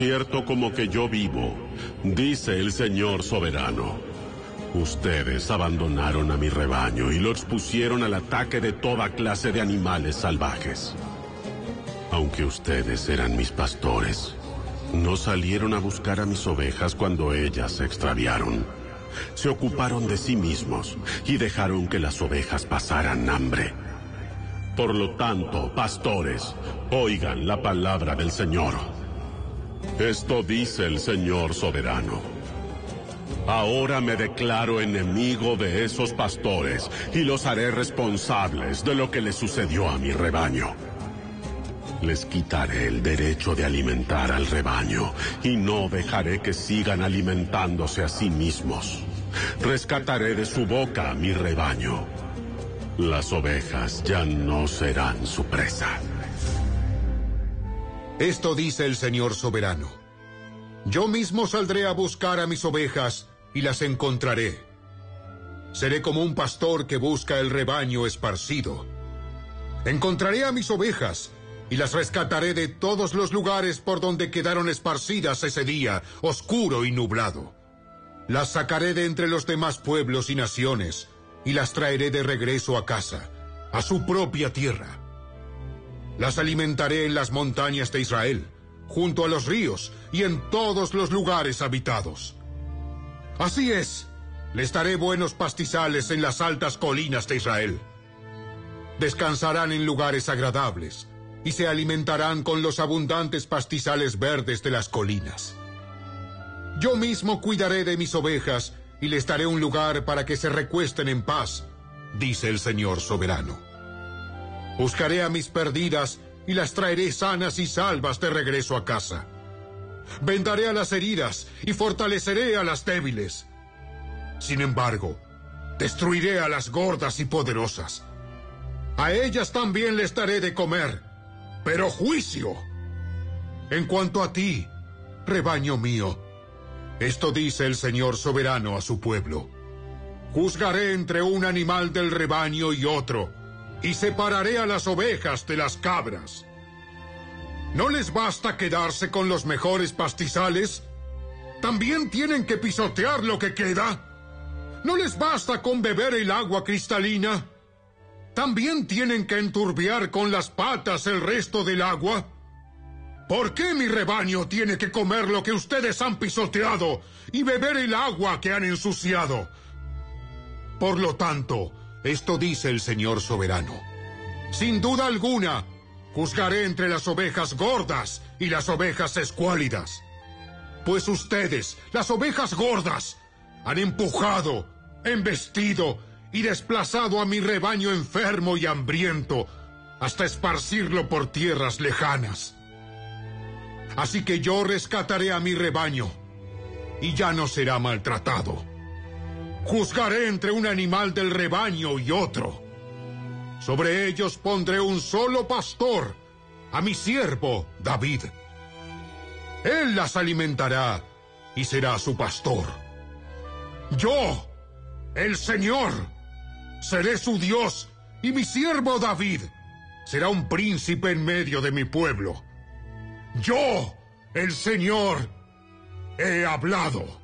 Cierto como que yo vivo, dice el Señor soberano. Ustedes abandonaron a mi rebaño y lo expusieron al ataque de toda clase de animales salvajes. Aunque ustedes eran mis pastores, no salieron a buscar a mis ovejas cuando ellas se extraviaron. Se ocuparon de sí mismos y dejaron que las ovejas pasaran hambre. Por lo tanto, pastores, oigan la palabra del Señor. Esto dice el Señor soberano. Ahora me declaro enemigo de esos pastores y los haré responsables de lo que les sucedió a mi rebaño. Les quitaré el derecho de alimentar al rebaño y no dejaré que sigan alimentándose a sí mismos. Rescataré de su boca a mi rebaño. Las ovejas ya no serán su presa. Esto dice el Señor soberano. Yo mismo saldré a buscar a mis ovejas y las encontraré. Seré como un pastor que busca el rebaño esparcido. Encontraré a mis ovejas y las rescataré de todos los lugares por donde quedaron esparcidas ese día, oscuro y nublado. Las sacaré de entre los demás pueblos y naciones y las traeré de regreso a casa, a su propia tierra. Las alimentaré en las montañas de Israel, junto a los ríos y en todos los lugares habitados. Así es, les daré buenos pastizales en las altas colinas de Israel. Descansarán en lugares agradables y se alimentarán con los abundantes pastizales verdes de las colinas. Yo mismo cuidaré de mis ovejas y les daré un lugar para que se recuesten en paz, dice el Señor soberano. Buscaré a mis perdidas y las traeré sanas y salvas de regreso a casa. Vendaré a las heridas y fortaleceré a las débiles. Sin embargo, destruiré a las gordas y poderosas. A ellas también les daré de comer, pero juicio. En cuanto a ti, rebaño mío, esto dice el Señor soberano a su pueblo. Juzgaré entre un animal del rebaño y otro, y separaré a las ovejas de las cabras. ¿No les basta quedarse con los mejores pastizales? ¿También tienen que pisotear lo que queda? ¿No les basta con beber el agua cristalina? ¿También tienen que enturbiar con las patas el resto del agua? ¿Por qué mi rebaño tiene que comer lo que ustedes han pisoteado y beber el agua que han ensuciado? Por lo tanto, esto dice el Señor soberano. Sin duda alguna, juzgaré entre las ovejas gordas y las ovejas escuálidas. Pues ustedes, las ovejas gordas, han empujado, embestido y desplazado a mi rebaño enfermo y hambriento hasta esparcirlo por tierras lejanas. Así que yo rescataré a mi rebaño y ya no será maltratado. Juzgaré entre un animal del rebaño y otro. Sobre ellos pondré un solo pastor, a mi siervo David. Él las alimentará y será su pastor. Yo, el Señor, seré su Dios y mi siervo David será un príncipe en medio de mi pueblo. Yo, el Señor, he hablado.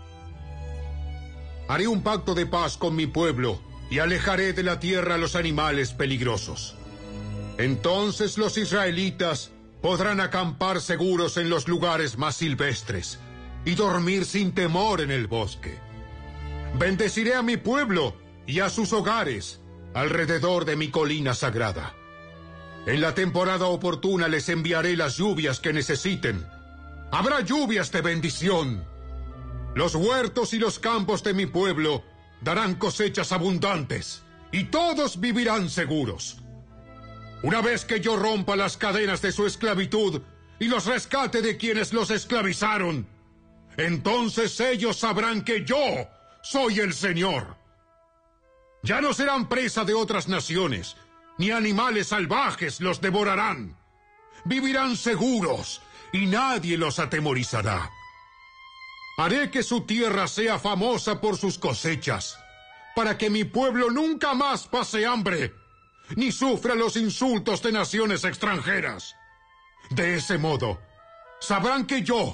Haré un pacto de paz con mi pueblo y alejaré de la tierra a los animales peligrosos. Entonces los israelitas podrán acampar seguros en los lugares más silvestres y dormir sin temor en el bosque. Bendeciré a mi pueblo y a sus hogares alrededor de mi colina sagrada. En la temporada oportuna les enviaré las lluvias que necesiten. Habrá lluvias de bendición. Los huertos y los campos de mi pueblo darán cosechas abundantes, y todos vivirán seguros. Una vez que yo rompa las cadenas de su esclavitud y los rescate de quienes los esclavizaron, entonces ellos sabrán que yo soy el Señor. Ya no serán presa de otras naciones, ni animales salvajes los devorarán. Vivirán seguros y nadie los atemorizará. Haré que su tierra sea famosa por sus cosechas, para que mi pueblo nunca más pase hambre, ni sufra los insultos de naciones extranjeras. De ese modo, sabrán que yo,